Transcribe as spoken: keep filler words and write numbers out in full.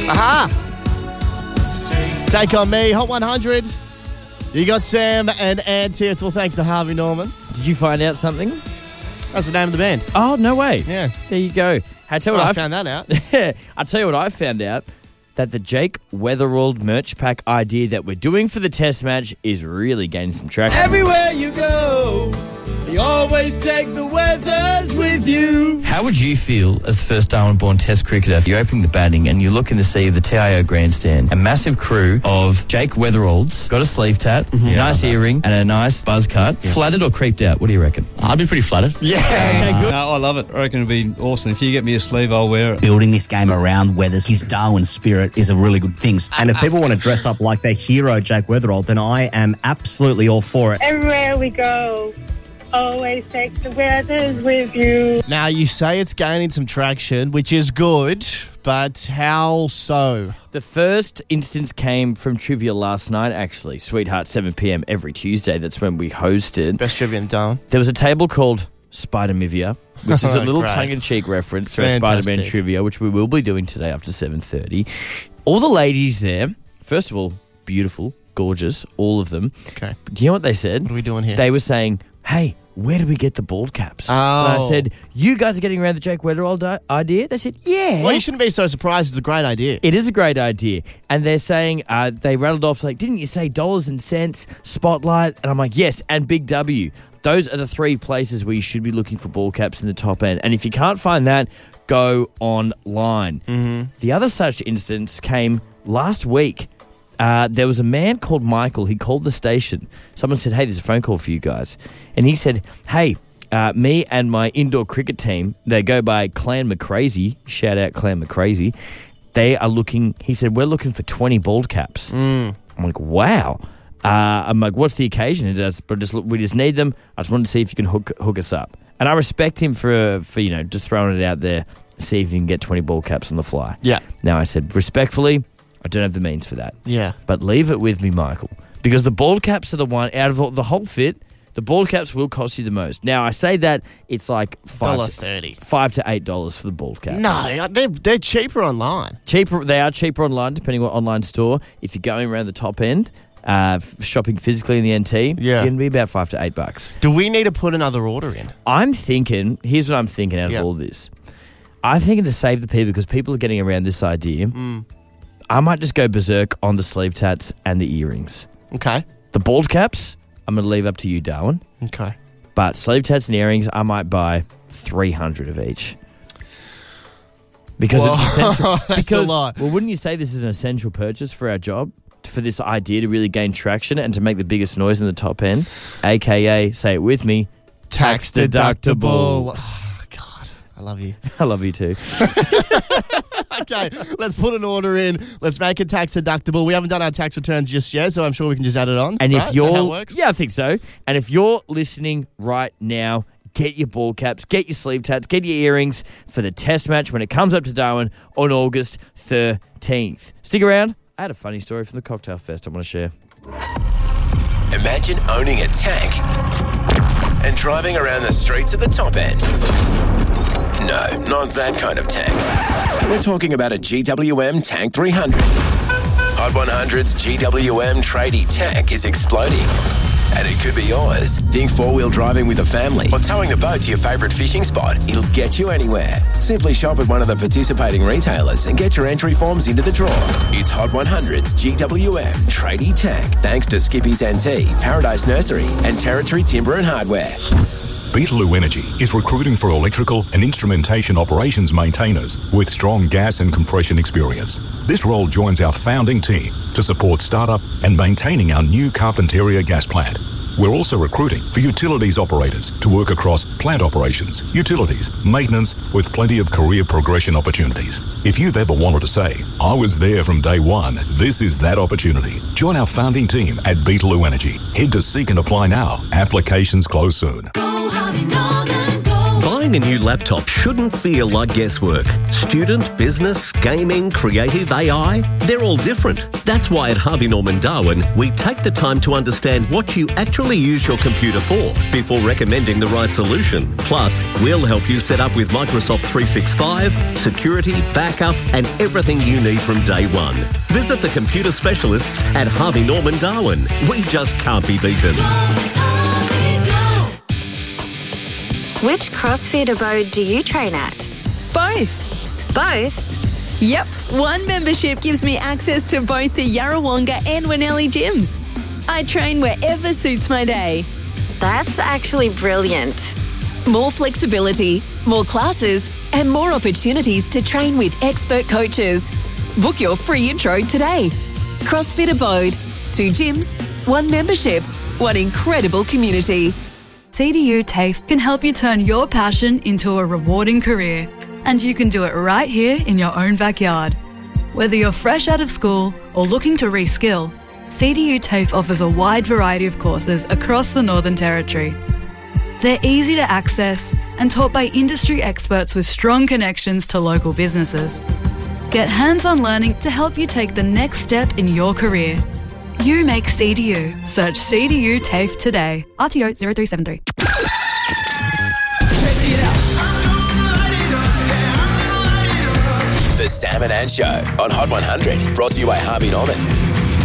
Aha! Take On Me, Hot one hundred. You got Sam and Ant here. It's all thanks to Harvey Norman. Did you find out something? That's the name of the band. Oh, no way. Yeah. There you go. I tell you Oh, what I I found that out. I'll tell you what I found out. That the Jake Weatherald merch pack idea that we're doing for the test match is really gaining some traction. Everywhere you go, you always take the weathers with you. How would you feel as the first Darwin-born test cricketer? You're opening the batting and you look in the sea of the T I O grandstand. A massive crew of Jake Weatheralds, got a sleeve tat, mm-hmm. nice yeah, earring and a nice buzz cut. Yeah. Flattered or creeped out? What do you reckon? I'd be pretty flattered. Yeah, okay, good. No, I love it. I reckon it'd be awesome. If you get me a sleeve, I'll wear it. Building this game around weathers, his Darwin spirit is a really good thing. And if people want to dress up like their hero, Jake Weatherald, then I am absolutely all for it. Everywhere we go, always take the weathers with you. Now, you say it's gaining some traction, which is good, but how so? The first instance came from trivia last night, actually. Sweetheart, seven p.m. every Tuesday. That's when we hosted. Best trivia in Darwin. There was a table called Spider-Mivia, which is a little Great. tongue-in-cheek reference to Fantastic. Spider-Man trivia, which we will be doing today after seven thirty. All the ladies there, first of all, beautiful, gorgeous, all of them. Okay. But do you know what they said? What are we doing here? They were saying, hey, where do we get the bald caps? Oh. And I said, you guys are getting around the Jake Weatherald di- idea? They said, yeah. Well, you shouldn't be so surprised. It's a great idea. It is a great idea. And they're saying, uh, they rattled off like, didn't you say dollars and cents, Spotlight? And I'm like, yes, and Big W. Those are the three places where you should be looking for ball caps in the top end. And if you can't find that, go online. Mm-hmm. The other such instance came last week. Uh, there was a man called Michael. He called the station. Someone said, hey, there's a phone call for you guys. And he said, hey, uh, me and my indoor cricket team, they go by Clan McCrazy. Shout out Clan McCrazy. They are looking, he said, we're looking for twenty bald caps. Mm. I'm like, wow. Uh, I'm like, what's the occasion? It does, but just we just need them. I just wanted to see if you can hook hook us up. And I respect him for, for you know, just throwing it out there, see if you can get twenty ball caps on the fly. Yeah. Now, I said, respectfully, I don't have the means for that. Yeah. But leave it with me, Michael, because the bald caps are the one, out of all, the whole fit, the bald caps will cost you the most. Now, I say that it's like five to, thirty. five to eight dollars for the bald cap. No, they're, they're cheaper online. Cheaper, they are cheaper online, depending on what online store. If you're going around the top end, uh, shopping physically in the N T, Yeah. it's going to be about five to eight bucks. Do we need to put another order in? I'm thinking, here's what I'm thinking out Yep. of all this. I'm thinking to save the people, because people are getting around this idea, Mm. I might just go berserk on the sleeve tats and the earrings. Okay. The bald caps, I'm going to leave up to you, Darwin. Okay. But sleeve tats and earrings, I might buy three hundred of each. Because Whoa, it's essential. that's a because, lot. Well, wouldn't you say this is an essential purchase for our job? For this idea to really gain traction and to make the biggest noise in the top end? A K A, say it with me, Tax deductible. Oh, God. I love you. I love you too. Okay, let's put an order in. Let's make it tax deductible. We haven't done our tax returns just yet, so I'm sure we can just add it on. And right? if Is you're, that how it works? yeah, I think so. And if you're listening right now, get your ball caps, get your sleeve tats, get your earrings for the test match when it comes up to Darwin on August thirteenth. Stick around. I had a funny story from the Cocktail Fest I want to share. Imagine owning a tank and driving around the streets at the top end. No, not that kind of tank. We're talking about a G W M Tank three hundred. Hot one hundred's G W M tradie tank is exploding. And it could be yours. Think four-wheel driving with a family or towing the boat to your favourite fishing spot. It'll get you anywhere. Simply shop at one of the participating retailers and get your entry forms into the draw. It's Hot one hundred's G W M Tradie Tank, thanks to Skippy's N T, Paradise Nursery and Territory Timber and Hardware. Beetaloo Energy is recruiting for electrical and instrumentation operations maintainers with strong gas and compression experience. This role joins our founding team to support startup and maintaining our new Carpentaria gas plant. We're also recruiting for utilities operators to work across plant operations, utilities, maintenance, with plenty of career progression opportunities. If you've ever wanted to say, I was there from day one, this is that opportunity. Join our founding team at Beetaloo Energy. Head to Seek and Apply now. Applications close soon. Go, Harvey Norman, go. Buying a new laptop shouldn't feel like guesswork. Student, business, gaming, creative, A I, they're all different. That's why at Harvey Norman Darwin, we take the time to understand what you actually use your computer for before recommending the right solution. Plus, we'll help you set up with Microsoft three sixty-five, security, backup, and everything you need from day one. Visit the computer specialists at Harvey Norman Darwin. We just can't be beaten. Which CrossFit abode do you train at? Both. Both? Yep. One membership gives me access to both the Yarrawonga and Winnelli gyms. I train wherever suits my day. That's actually brilliant. More flexibility, more classes, and more opportunities to train with expert coaches. Book your free intro today. CrossFit Abode. Two gyms, one membership, one incredible community. C D U TAFE can help you turn your passion into a rewarding career, and you can do it right here in your own backyard. Whether you're fresh out of school or looking to reskill, C D U TAFE offers a wide variety of courses across the Northern Territory. They're easy to access and taught by industry experts with strong connections to local businesses. Get hands-on learning to help you take the next step in your career. You make C D U. Search C D U TAFE today. R T O zero three seven three. The Sam and Ann Show on Hot one hundred, brought to you by Harvey Norman.